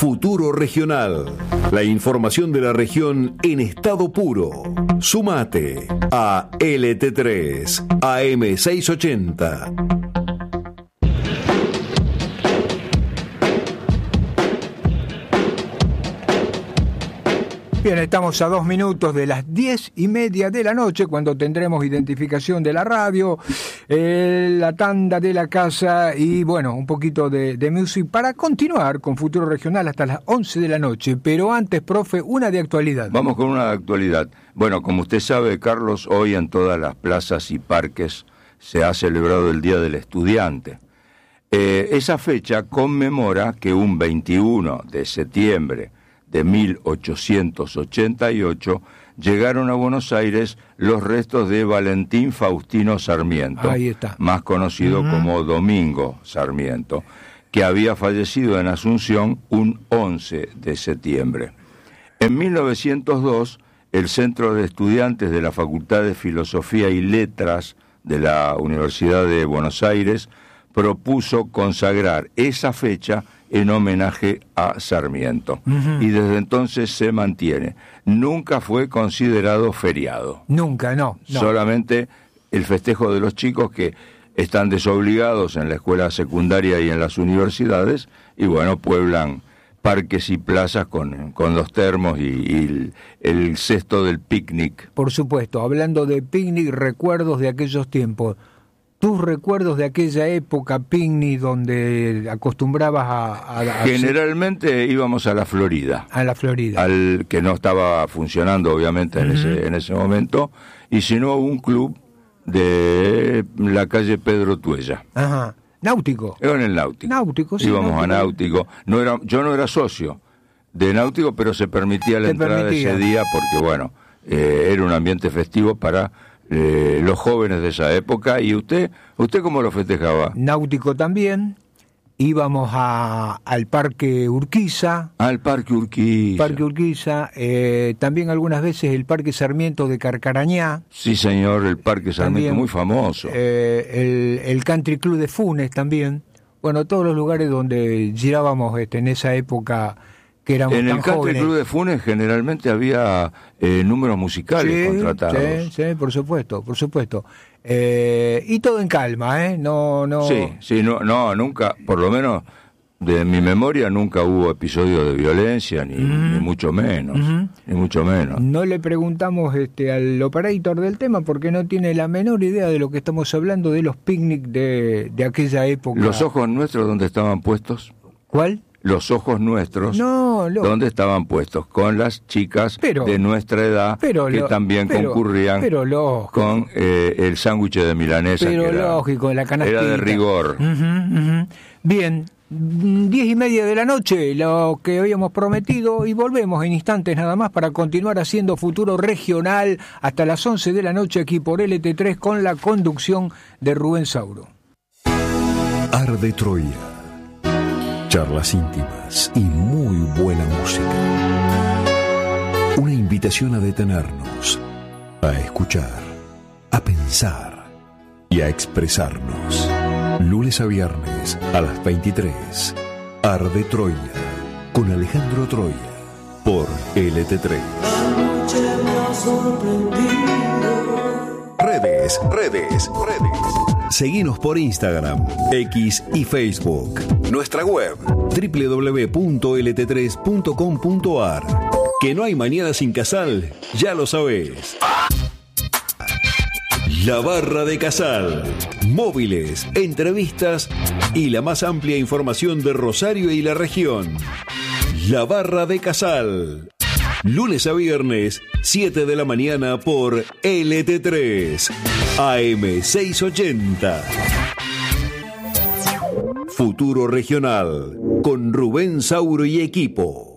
Futuro Regional. La información de la región en estado puro. Sumate a LT3 AM680. Bien, estamos a 2 minutos de las 10:30 de la noche, cuando tendremos identificación de la radio, la tanda de la casa y, bueno, un poquito de music para continuar con Futuro Regional hasta las 11 de la noche. Pero antes, profe, una de actualidad. Vamos con una de actualidad. Bueno, como usted sabe, Carlos, hoy en todas las plazas y parques se ha celebrado el Día del Estudiante. Esa fecha conmemora que un 21 de septiembre de 1888 llegaron a Buenos Aires los restos de Valentín Faustino Sarmiento, más conocido como Domingo Sarmiento, que había fallecido en Asunción un 11 de septiembre. En 1902, el Centro de Estudiantes de la Facultad de Filosofía y Letras de la Universidad de Buenos Aires propuso consagrar esa fecha en homenaje a Sarmiento. Y desde entonces se mantiene. Nunca fue considerado feriado. Nunca, no. Solamente el festejo de los chicos que están desobligados en la escuela secundaria y en las universidades, y bueno, pueblan parques y plazas con los termos y el cesto del picnic. Por supuesto, hablando de picnic, recuerdos de aquellos tiempos. ¿Tus recuerdos de aquella época, picnic, donde acostumbrabas a Generalmente íbamos a la Florida. A la Florida. Al que no estaba funcionando, obviamente, en ese momento, y si no, un club de la calle Pedro Tuella. Ajá. ¿Náutico? En el Náutico. Náutico, sí. Íbamos a Náutico. Yo no era socio de Náutico, pero se permitía la entrada ese día porque, bueno, era un ambiente festivo para los jóvenes de esa época. ¿Y usted cómo lo festejaba? Náutico también. Íbamos al Parque Urquiza. Al Parque Urquiza. También algunas veces el Parque Sarmiento de Carcarañá. Sí, señor, el Parque Sarmiento, también, muy famoso. El Country Club de Funes también. Bueno, todos los lugares donde girábamos en esa época que éramos tan jóvenes. En el Country Club de Funes generalmente había números musicales contratados. Sí, por supuesto. Y todo en calma, ¿eh? No. Sí, nunca, por lo menos de mi memoria, nunca hubo episodios de violencia, ni mucho menos, ni mucho menos. No le preguntamos al operator del tema porque no tiene la menor idea de lo que estamos hablando, de los picnics de aquella época. ¿Los ojos nuestros dónde estaban puestos? ¿Cuál? Los ojos nuestros, ¿dónde estaban puestos? Con las chicas de nuestra edad que también concurrían con el sándwich de milanesa. Pero lógico, la canastita. Era de rigor. Bien, 10:30 de la noche, lo que habíamos prometido, y volvemos en instantes nada más para continuar haciendo Futuro Regional hasta las 11 de la noche aquí por LT3 con la conducción de Rubén Sauro. Arde Troya. Charlas íntimas y muy buena música. Una invitación a detenernos, a escuchar, a pensar y a expresarnos. Lunes a viernes a las 23. Arde Troya con Alejandro Troya por LT3. Redes. Seguinos por Instagram, X y Facebook. Nuestra web www.lt3.com.ar. Que no hay mañana sin Casal, ya lo sabés. La Barra de Casal. Móviles, entrevistas y la más amplia información de Rosario y la región. La Barra de Casal. Lunes a viernes, 7 de la mañana por LT3, AM680. Futuro Regional, con Rubén Sauro y equipo.